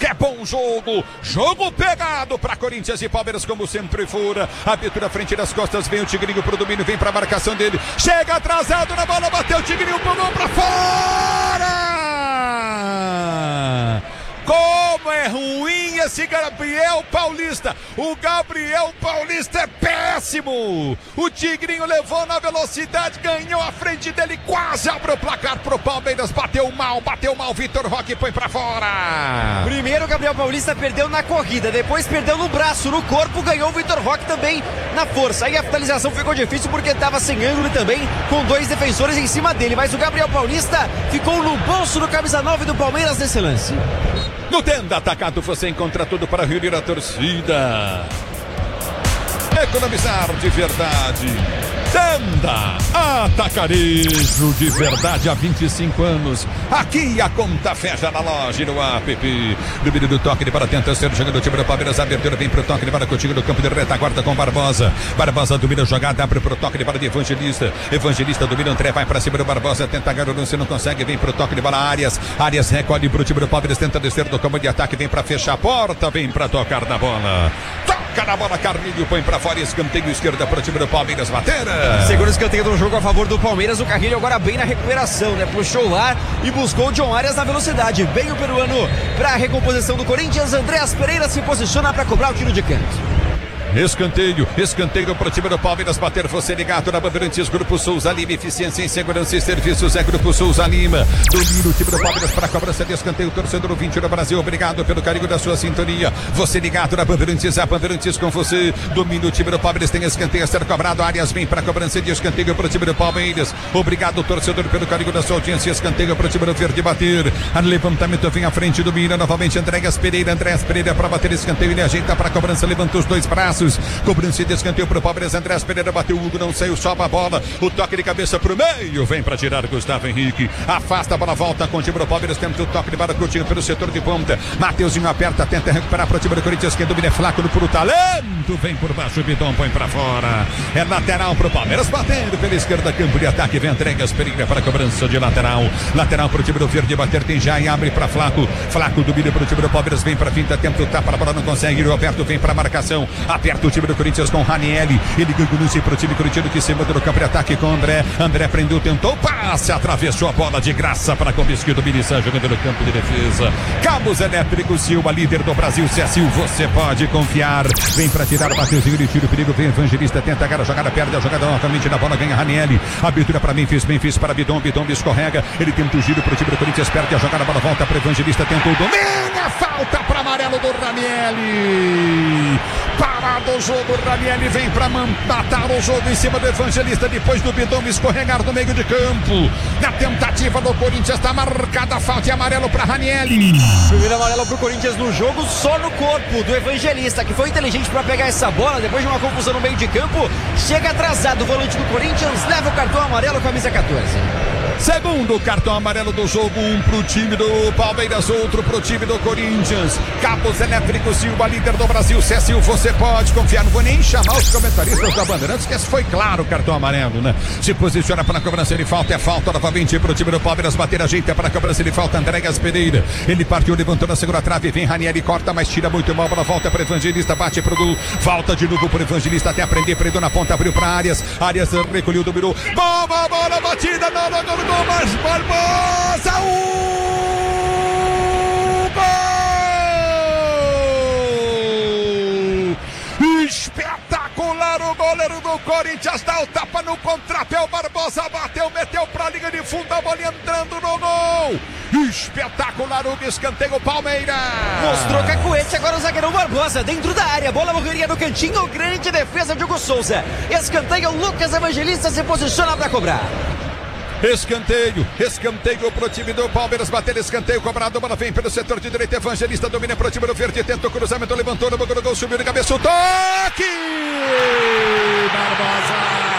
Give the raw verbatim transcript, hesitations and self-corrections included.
que é bom jogo, jogo pegado para Corinthians e Palmeiras como sempre fora, abertura à frente das costas, vem o Tigrinho pro domínio, vem pra marcação dele, chega atrasado na bola, bateu o Tigrinho, pulou pra fora! Como é ruim esse Gabriel Paulista. O Gabriel Paulista é péssimo. O Tigrinho levou na velocidade, ganhou a frente dele, quase abre o placar pro Palmeiras. Bateu mal, bateu mal. Vitor Roque põe pra fora. Primeiro o Gabriel Paulista perdeu na corrida, depois perdeu no braço, no corpo, ganhou o Vitor Roque também na força. Aí a finalização ficou difícil porque estava sem ângulo e também com dois defensores em cima dele. Mas o Gabriel Paulista ficou no bolso do camisa nove do Palmeiras nesse lance. No Tenda Atacado você encontra tudo para reunir a torcida. Economizar de verdade. Tenda Atacarejo de verdade há vinte e cinco anos. Aqui a conta fecha na loja e no app. Domínio do toque de bola, tenta ser jogando o time do Palmeiras. Abertura vem pro toque de bola contigo no campo de retaguarda com Barbosa. Barbosa domina a jogada, abre pro toque de bola de Evangelista. Evangelista domina o André, vai pra cima do Barbosa. Tenta garoto, se não consegue, vem pro toque de bola Arias. Arias recolhe pro time do Palmeiras, tenta descer do campo de ataque, vem pra fechar a porta, vem pra tocar na bola. Toca na bola, Carlinho põe pra fora, escanteio esquerda pro time do Palmeiras bater. Segundo escanteio do jogo a favor do Palmeiras, o Carrilho agora bem na recuperação, né? Puxou o ar e buscou o John Arias na velocidade. Bem o peruano para a recomposição do Corinthians. Andréas Pereira se posiciona para cobrar o tiro de canto. Escanteio, escanteio para o time do Palmeiras bater, você ligado na Bandeirantes, Grupo Souza Lima, eficiência em segurança e serviços, é Grupo Souza Lima, domina o time do Palmeiras para a cobrança de escanteio, torcedor vinte no Brasil, obrigado pelo carinho da sua sintonia, você ligado na Bandeirantes, a Bandeirantes com você, domina o time do Palmeiras, tem escanteio a ser cobrado, Arias vem para a cobrança de escanteio para o time do Palmeiras, obrigado torcedor pelo carinho da sua audiência, escanteio para o time do Verde bater, a levantamento vem à frente, domina novamente Andréas Pereira, Andréas Pereira para bater escanteio, ele ajeita para a cobrança, levanta os dois braços, cobrança de escanteio para o Palmeiras, Andréas Pereira bateu, o Hugo não saiu, sobe a bola, o toque de cabeça para o meio, vem para tirar Gustavo Henrique, afasta a bola, volta com o time do Palmeiras, tenta o toque de bola curtinho pelo setor de ponta, Mateuzinho aperta, tenta recuperar para o time do Corinthians, quem domina é Flaco no puro talento, vem por baixo, o Bidon põe para fora, é lateral para o Palmeiras, batendo pela esquerda, campo de ataque, vem Andréas Pereira para a cobrança de lateral, lateral para o time do Verde bater, tem já e abre para Flaco, Flaco domina para o time do Palmeiras, vem para a finta, tenta o tapa, a bola não consegue, o Roberto vem para a marcação, aperta o time do Corinthians com Ranieri, ele ganha para o time corintiano que se manda no campo de ataque com André, André prendeu, tentou, passe, atravessou a bola de graça para Comisque do Miniçã, jogando no campo de defesa, Cabos Elétricos Silva, líder do Brasil, C S U, você pode confiar, vem para tirar o Mateuzinho, ele tira o perigo, vem Evangelista, tenta agarrar a jogada, perde a jogada novamente na bola, ganha Ranieri, abertura para Memphis, Memphis para Bidon, Bidon escorrega, ele tenta o giro para o time do Corinthians, perde a jogada, a bola volta para Evangelista, tentou o domínio, falta para amarelo do Ranieri, parado o jogo, Ranieri vem para matar o jogo em cima do Evangelista, depois do Bidon escorregar no meio de campo, na tentativa do Corinthians, está marcada a falta e amarelo para Ranieri. Primeiro amarelo para o Corinthians no jogo, só no corpo do Evangelista, que foi inteligente para pegar essa bola, depois de uma confusão no meio de campo, chega atrasado o volante do Corinthians, leva o cartão amarelo, camisa quatorze. Segundo cartão amarelo do jogo, um pro time do Palmeiras, outro pro time do Corinthians. Cabos Elétricos Silva, líder do Brasil, C S U, você pode confiar. Não vou nem chamar os comentaristas da Bandeirantes, que esse foi claro o cartão amarelo, né? Se posiciona para a cobrança de falta, é falta novamente pro time do Palmeiras, bater ajeita para a cobrança de falta, Andréas Pereira. Ele partiu, levantou na segunda trave, vem Ranieri, corta, mas tira muito mal, bola volta para Evangelista, bate pro gol, volta de novo pro Evangelista até aprender, prendeu na ponta, abriu para Arias, Arias recolheu, dominou, bola, bola, batida, não, não, não, não, mas Barbosa, o gol! Espetacular o goleiro do Corinthians, dá o tapa no contrapé, o Barbosa bateu, meteu pra linha de fundo, a bola entrando no gol! Espetacular o escanteio, Palmeiras! Mostrou cacuete, agora o zagueirão Barbosa dentro da área, bola morreria no cantinho, grande defesa de Hugo Souza, escanteio, Lucas Evangelista se posiciona para cobrar. Escanteio, escanteio pro time do Palmeiras, bater escanteio, cobrado, bola vem pelo setor de direita, Evangelista domina pro time do Verde, tenta o cruzamento, levantou no gol, subiu de cabeça, o toque! Barbosa!